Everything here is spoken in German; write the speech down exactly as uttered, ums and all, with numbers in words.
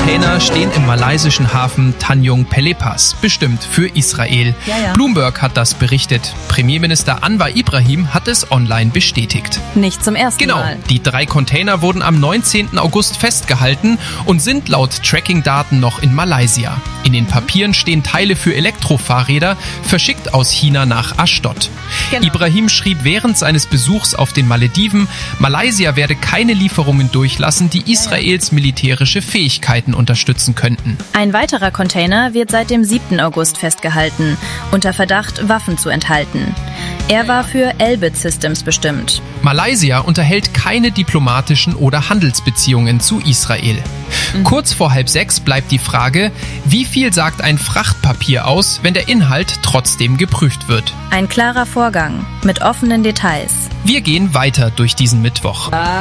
Container stehen im malaysischen Hafen Tanjung Pelepas, bestimmt für Israel. Ja, ja. Bloomberg hat das berichtet. Premierminister Anwar Ibrahim hat es online bestätigt. Nicht zum ersten Genau, Mal. die drei Container wurden am neunzehnten August festgehalten und sind laut Tracking-Daten noch in Malaysia. In den Papieren stehen Teile für Elektrofahrräder, verschickt aus China nach Ashdod. Genau. Ibrahim schrieb während seines Besuchs auf den Malediven, Malaysia werde keine Lieferungen durchlassen, die Israels militärische Fähigkeiten unterstützen könnten. Ein weiterer Container wird seit dem siebten August festgehalten, unter Verdacht, Waffen zu enthalten. Er war für Elbit Systems bestimmt. Malaysia unterhält keine diplomatischen oder Handelsbeziehungen zu Israel. Mhm. Kurz vor halb sechs bleibt die Frage, wie viel sagt ein Frachtpapier aus, wenn der Inhalt trotzdem geprüft wird? Ein klarer Vorgang mit offenen Details. Wir gehen weiter durch diesen Mittwoch.